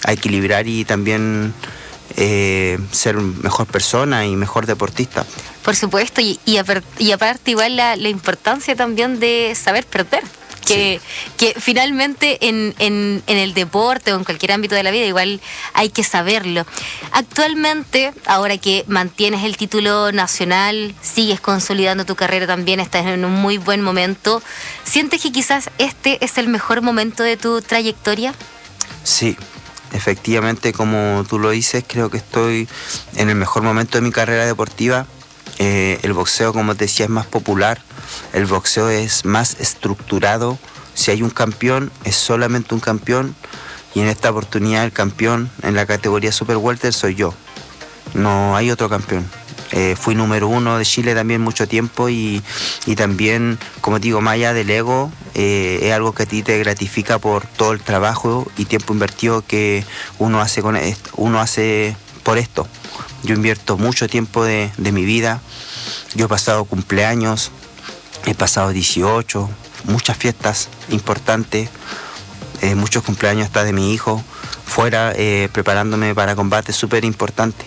a equilibrar y también ser mejor persona y mejor deportista. Por supuesto, y aparte igual la importancia también de saber perder. Que finalmente en el deporte o en cualquier ámbito de la vida igual hay que saberlo. Actualmente, ahora que mantienes el título nacional, sigues consolidando tu carrera también, estás en un muy buen momento. ¿Sientes que quizás este es el mejor momento de tu trayectoria? Sí, efectivamente, como tú lo dices, creo que estoy en el mejor momento de mi carrera deportiva. El boxeo, como te decía, es más popular, el boxeo es más estructurado. Si hay un campeón, es solamente un campeón, y en esta oportunidad el campeón en la categoría Super Welter soy yo, no hay otro campeón. Fui número 1 de Chile también mucho tiempo, y también, como te digo, más allá del ego, es algo que a ti te gratifica por todo el trabajo y tiempo invertido que uno hace por esto. Yo invierto mucho tiempo de mi vida. Yo he pasado cumpleaños, he pasado 18, muchas fiestas importantes, muchos cumpleaños hasta de mi hijo, fuera preparándome para combates súper importantes.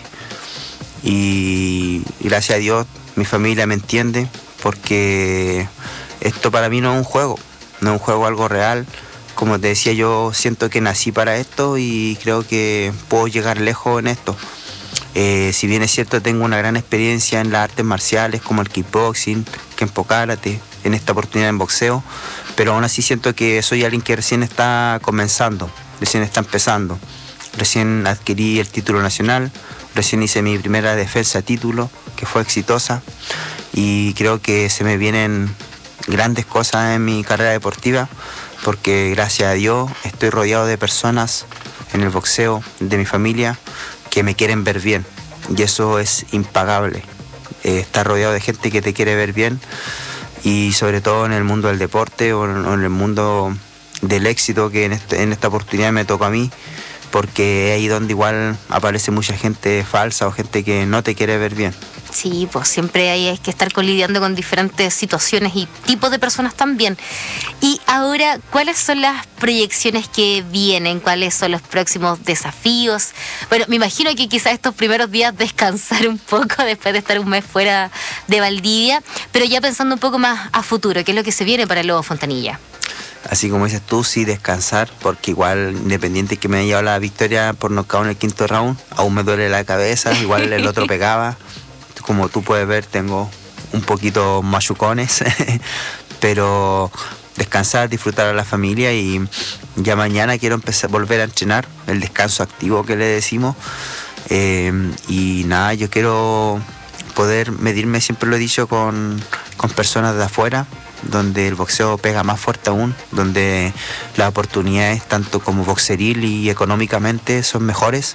Y gracias a Dios mi familia me entiende, porque esto para mí no es un juego, no es un juego, algo real. Como te decía, yo siento que nací para esto y creo que puedo llegar lejos en esto. Si bien es cierto, tengo una gran experiencia en las artes marciales como el kickboxing, kenpo karate, en esta oportunidad en boxeo, pero aún así siento que soy alguien que recién está comenzando, recién está empezando. Recién adquirí el título nacional, recién hice mi primera defensa de título, que fue exitosa, y creo que se me vienen grandes cosas en mi carrera deportiva, porque gracias a Dios estoy rodeado de personas en el boxeo, de mi familia, que me quieren ver bien, y eso es impagable. Estar rodeado de gente que te quiere ver bien, y sobre todo en el mundo del deporte o en el mundo del éxito, que en esta oportunidad me tocó a mí, porque es ahí donde igual aparece mucha gente falsa o gente que no te quiere ver bien. Sí, pues siempre hay que estar lidiando con diferentes situaciones y tipos de personas también. Y ahora, ¿cuáles son las proyecciones que vienen? ¿Cuáles son los próximos desafíos? Bueno, me imagino que quizás estos primeros días descansar un poco después de estar un mes fuera de Valdivia, pero ya pensando un poco más a futuro, ¿qué es lo que se viene para el Lobo Fontanilla? Así como dices tú, sí, descansar, porque igual, independiente que me haya llevado la victoria por nocaut en el quinto round, aún me duele la cabeza, igual el otro pegaba. Como tú puedes ver, tengo un poquito machucones, pero descansar, disfrutar a la familia, y ya mañana quiero volver a entrenar, el descanso activo que le decimos, y nada, yo quiero poder medirme, siempre lo he dicho, con personas de afuera, donde el boxeo pega más fuerte aún, donde las oportunidades, tanto como boxeril y económicamente, son mejores.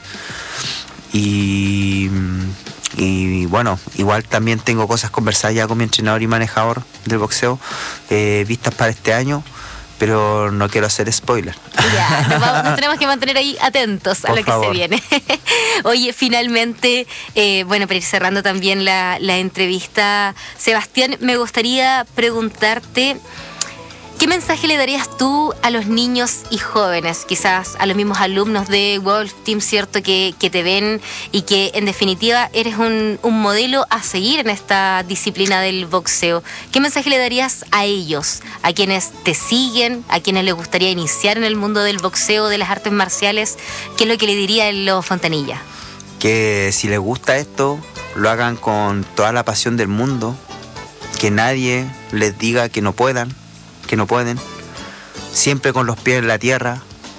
Y bueno, igual también tengo cosas conversadas ya con mi entrenador y manejador del boxeo, vistas para este año, pero no quiero hacer spoiler. Ya, nos tenemos que mantener ahí atentos a lo que se viene. Oye, finalmente, bueno, para ir cerrando también la entrevista, Sebastián, me gustaría preguntarte, ¿qué mensaje le darías tú a los niños y jóvenes, quizás a los mismos alumnos de Wolf Team, cierto, que te ven y que en definitiva eres un modelo a seguir en esta disciplina del boxeo? ¿Qué mensaje le darías a ellos, a quienes te siguen, a quienes les gustaría iniciar en el mundo del boxeo, de las artes marciales? ¿Qué es lo que le diría el Lobo Fontanilla? Que si les gusta esto, lo hagan con toda la pasión del mundo, que nadie les diga que no pueden, siempre con los pies en la tierra,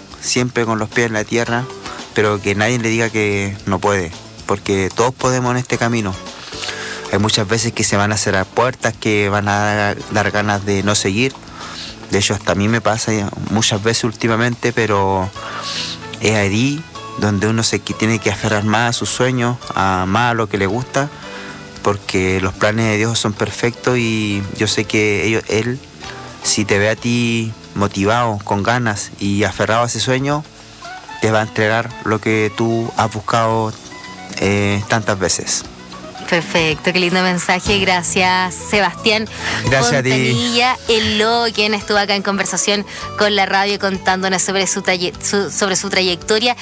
pero que nadie le diga que no puede, porque todos podemos en este camino. Hay muchas veces que se van a cerrar puertas, que van a dar ganas de no seguir. De hecho, hasta a mí me pasa muchas veces últimamente, pero es ahí donde uno tiene que aferrar más a sus sueños, más a lo que le gusta, porque los planes de Dios son perfectos, y yo sé que Él, si te ve a ti motivado, con ganas y aferrado a ese sueño, te va a entregar lo que tú has buscado tantas veces. Perfecto, qué lindo mensaje. Gracias, Sebastián. Gracias Fontanilla, a ti. el Lobo, quien estuvo acá en conversación con la radio contándonos sobre su trayectoria.